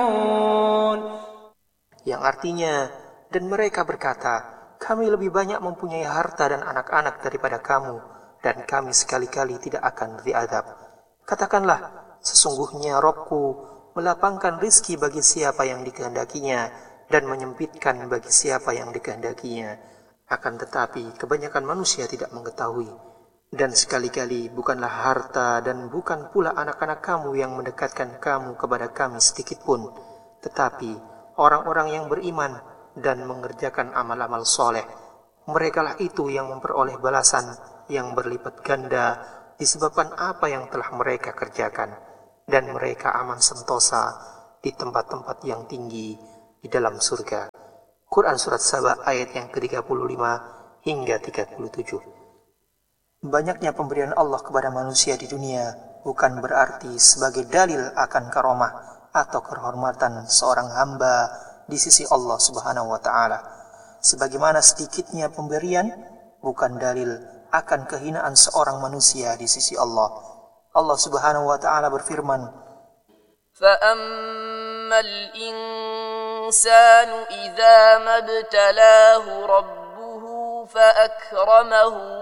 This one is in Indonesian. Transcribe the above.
Yang artinya, dan mereka berkata, kami lebih banyak mempunyai harta dan anak-anak daripada kamu, dan kami sekali-kali tidak akan diazab. Katakanlah, sesungguhnya Rabbku melapangkan rizki bagi siapa yang dikehendakinya, dan menyempitkan bagi siapa yang dikehendakinya. Akan tetapi, kebanyakan manusia tidak mengetahui. Dan sekali-kali bukanlah harta dan bukan pula anak-anak kamu yang mendekatkan kamu kepada kami sedikitpun, tetapi orang-orang yang beriman dan mengerjakan amal-amal soleh. Merekalah itu yang memperoleh balasan yang berlipat ganda disebabkan apa yang telah mereka kerjakan. Dan mereka aman sentosa di tempat-tempat yang tinggi di dalam surga. Quran Surat Saba ayat yang ke-35 hingga 37. Banyaknya pemberian Allah kepada manusia di dunia bukan berarti sebagai dalil akan karomah atau kehormatan seorang hamba di sisi Allah Subhanahu wa taala. Sebagaimana sedikitnya pemberian bukan dalil akan kehinaan seorang manusia di sisi Allah. Allah Subhanahu wa taala berfirman, فَأَمَّا الْإِنسَانُ إِذَا مَا ابْتَلَاهُ رَبُّهُ فَأَكْرَمَهُ